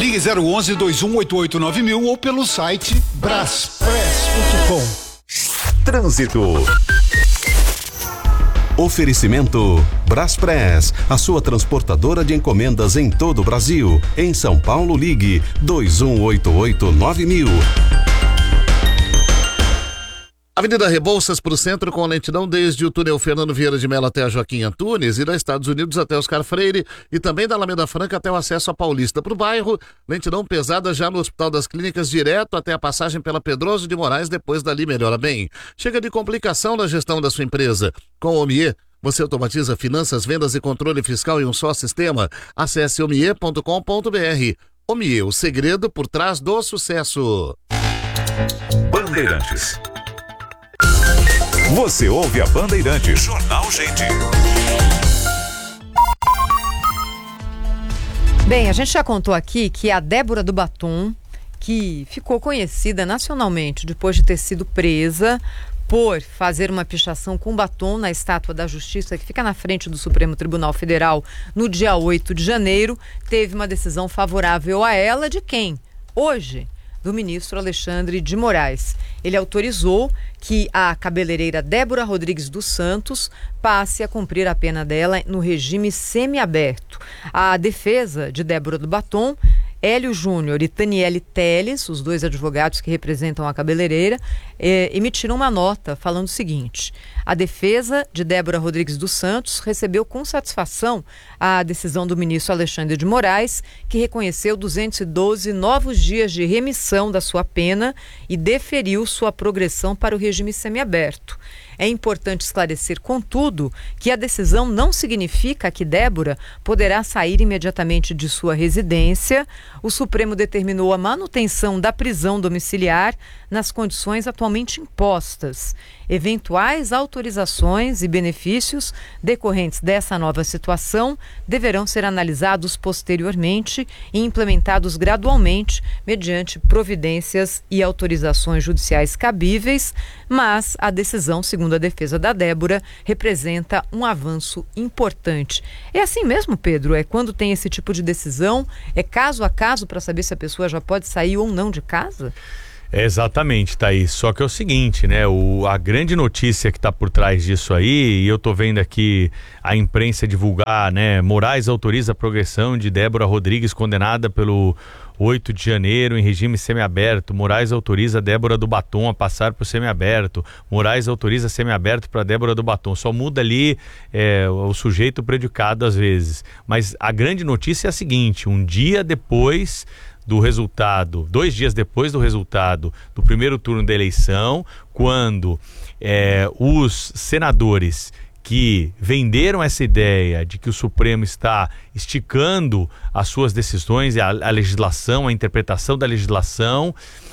Ligue 011-2188-9000 ou pelo site braspress.com. Trânsito. Oferecimento Braspress, a sua transportadora de encomendas em todo o Brasil. Em São Paulo, ligue 2188-9000. Avenida Rebouças para o centro com lentidão desde o túnel Fernando Vieira de Mello até a Joaquim Antunes e da Estados Unidos até Oscar Freire e também da Alameda Franca até o acesso à Paulista. Para o bairro, lentidão pesada já no Hospital das Clínicas direto até a passagem pela Pedroso de Moraes, depois dali melhora bem. Chega de complicação na gestão da sua empresa. Com o Omie, você automatiza finanças, vendas e controle fiscal em um só sistema. Acesse omie.com.br. Omie, o segredo por trás do sucesso. Bandeirantes. Você ouve a Bandeirantes. Jornal Gente. Bem, a gente já contou aqui que a Débora do Batom, que ficou conhecida nacionalmente depois de ter sido presa por fazer uma pichação com batom na Estátua da Justiça, que fica na frente do Supremo Tribunal Federal, no dia 8 de janeiro, teve uma decisão favorável a ela de quem? Hoje, do ministro Alexandre de Moraes. Ele autorizou que a cabeleireira Débora Rodrigues dos Santos passe a cumprir a pena dela no regime semiaberto. A defesa de Débora do Batom, Hélio Júnior e Taniele Teles, os dois advogados que representam a cabeleireira, emitiram uma nota falando o seguinte: a defesa de Débora Rodrigues dos Santos recebeu com satisfação a decisão do ministro Alexandre de Moraes, que reconheceu 212 novos dias de remissão da sua pena e deferiu sua progressão para o regime semiaberto. É importante esclarecer, contudo, que a decisão não significa que Débora poderá sair imediatamente de sua residência. O Supremo determinou a manutenção da prisão domiciliar nas condições atualmente impostas. Eventuais autorizações e benefícios decorrentes dessa nova situação deverão ser analisados posteriormente e implementados gradualmente mediante providências e autorizações judiciais cabíveis, mas a decisão, segundo a defesa da Débora, representa um avanço importante. É assim mesmo, Pedro? É quando tem esse tipo de decisão? É caso a caso para saber se a pessoa já pode sair ou não de casa? Exatamente, Thaís. Só que é o seguinte, né? A grande notícia que está por trás disso aí, e eu tô vendo aqui a imprensa divulgar, né? Moraes autoriza a progressão de Débora Rodrigues, condenada pelo 8 de janeiro em regime semiaberto. Moraes autoriza Débora do Batom a passar por semiaberto. Moraes autoriza semiaberto para Débora do Batom. Só muda ali o sujeito predicado às vezes. Mas a grande notícia é a seguinte: um dia depois do resultado, 2 dias depois do resultado do primeiro turno da eleição, quando os senadores que venderam essa ideia de que o Supremo está esticando as suas decisões, a legislação, a interpretação da legislação,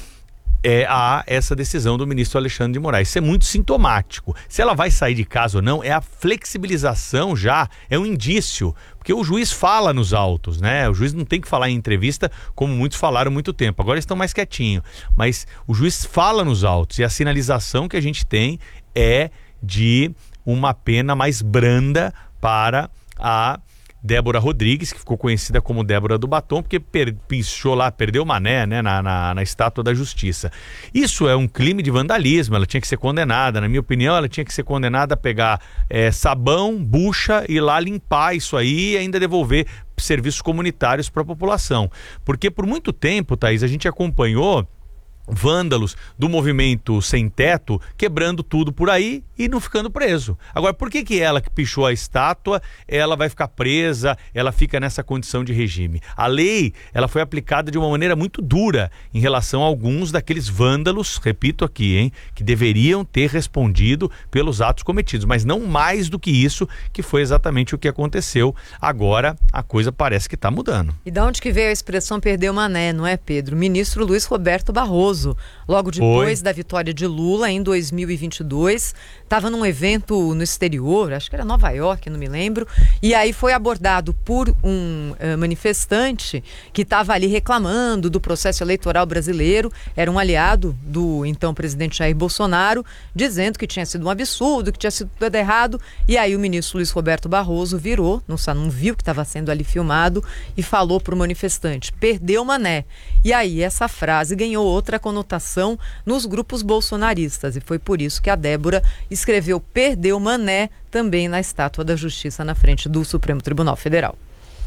há essa decisão do ministro Alexandre de Moraes. Isso é muito sintomático. Se ela vai sair de casa ou não, é a flexibilização já, é um indício, porque o juiz fala nos autos, né? O juiz não tem que falar em entrevista, como muitos falaram há muito tempo. Agora estão mais quietinhos. Mas o juiz fala nos autos e a sinalização que a gente tem é de uma pena mais branda para a Débora Rodrigues, que ficou conhecida como Débora do Batom, porque pichou lá, perdeu o mané, né, na Estátua da Justiça. Isso é um crime de vandalismo, ela tinha que ser condenada. Na minha opinião, ela tinha que ser condenada a pegar sabão, bucha e ir lá limpar isso aí e ainda devolver serviços comunitários para a população. Porque por muito tempo, Thaís, a gente acompanhou vândalos do movimento sem teto quebrando tudo por aí e não ficando preso. Agora, por que ela que pichou a estátua, ela vai ficar presa, ela fica nessa condição de regime? A lei, ela foi aplicada de uma maneira muito dura em relação a alguns daqueles vândalos, repito aqui, que deveriam ter respondido pelos atos cometidos, mas não mais do que isso, que foi exatamente o que aconteceu. Agora, a coisa parece que está mudando. E de onde que veio a expressão perder o mané, não é, Pedro? Ministro Luiz Roberto Barroso Barroso, logo depois da vitória de Lula em 2022. Estava num evento no exterior, acho que era Nova York, não me lembro. E aí foi abordado por um manifestante que estava ali reclamando do processo eleitoral brasileiro. Era um aliado do então presidente Jair Bolsonaro, dizendo que tinha sido um absurdo, que tinha sido tudo errado. E aí o ministro Luiz Roberto Barroso virou, não viu que estava sendo ali filmado, e falou para o manifestante: perdeu Mané. E aí essa frase ganhou outra conotação nos grupos bolsonaristas, e foi por isso que a Débora escreveu perdeu Mané também na Estátua da Justiça na frente do Supremo Tribunal Federal.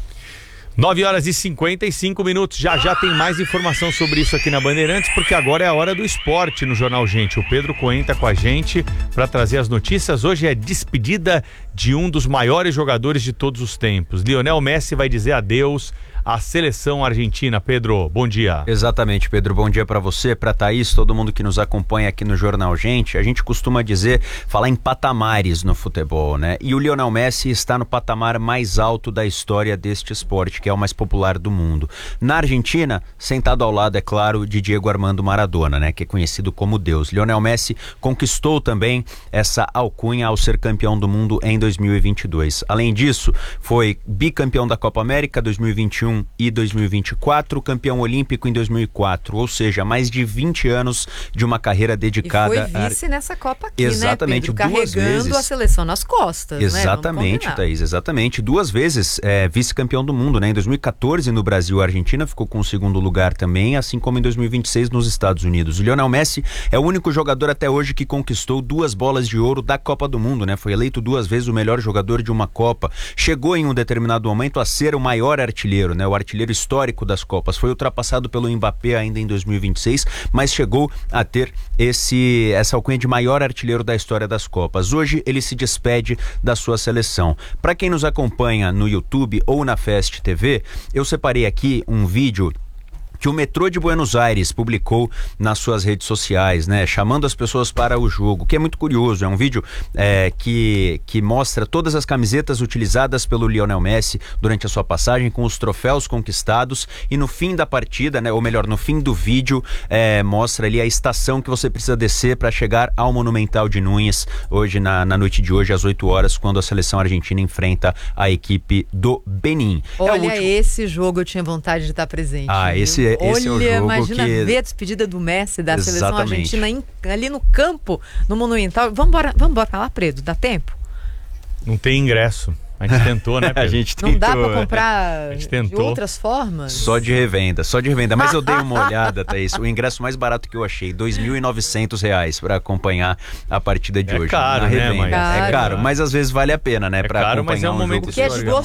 9h55. Já tem mais informação sobre isso aqui na Bandeirantes, porque agora é a hora do esporte no Jornal Gente. O Pedro Cohen tá com a gente para trazer as notícias. Hoje é despedida de um dos maiores jogadores de todos os tempos. Lionel Messi vai dizer adeus à seleção argentina. Pedro, bom dia. Exatamente, Pedro, bom dia para você, para Thaís, todo mundo que nos acompanha aqui no Jornal Gente. A gente costuma falar em patamares no futebol, né? E o Lionel Messi está no patamar mais alto da história deste esporte, que é o mais popular do mundo. Na Argentina, sentado ao lado, é claro, de Diego Armando Maradona, né? Que é conhecido como Deus. Lionel Messi conquistou também essa alcunha ao ser campeão do mundo em 2022. Além disso, foi bicampeão da Copa América 2021 e 2024, campeão olímpico em 2004, ou seja, mais de 20 anos de uma carreira dedicada. E foi vice nessa Copa aqui, exatamente, né, Pedro? Carregando a seleção nas costas, exatamente, né? Thaís, exatamente. 2 vezes vice-campeão do mundo, né? Em 2014 no Brasil, a Argentina ficou com o 2º lugar também, assim como em 2026 nos Estados Unidos. O Lionel Messi é o único jogador até hoje que conquistou 2 bolas de ouro da Copa do Mundo, né? Foi eleito 2 vezes o melhor jogador de uma Copa. Chegou em um determinado momento a ser o maior artilheiro, né? O artilheiro histórico das Copas. Foi ultrapassado pelo Mbappé ainda em 2026, mas chegou a ter essa alcunha de maior artilheiro da história das Copas. Hoje ele se despede da sua seleção. Para quem nos acompanha no YouTube ou na Fest TV, eu separei aqui um vídeo que o metrô de Buenos Aires publicou nas suas redes sociais, né, chamando as pessoas para o jogo, que é muito curioso. É um vídeo que mostra todas as camisetas utilizadas pelo Lionel Messi durante a sua passagem, com os troféus conquistados, e no fim da partida, né, ou melhor, no fim do vídeo, mostra ali a estação que você precisa descer para chegar ao Monumental de Núñez, hoje na noite de hoje, às 8 horas, quando a seleção argentina enfrenta a equipe do Benin. Olha, esse jogo eu tinha vontade de estar presente. Esse é o jogo imagina que... ver a despedida do Messi da seleção argentina ali no campo, no Monumental. Vamos botar lá, Pedro, dá tempo? Não tem ingresso. A gente tentou, né, Pedro? A gente tentou. Não dá pra comprar de outras formas? Só de revenda. Mas eu dei uma olhada, Thaís. O ingresso mais barato que eu achei, R$2.900 para acompanhar a partida de hoje. Caro, na né, revenda. mas... É caro, mas às vezes vale a pena, né? Pra caro, acompanhar mas é um momento que é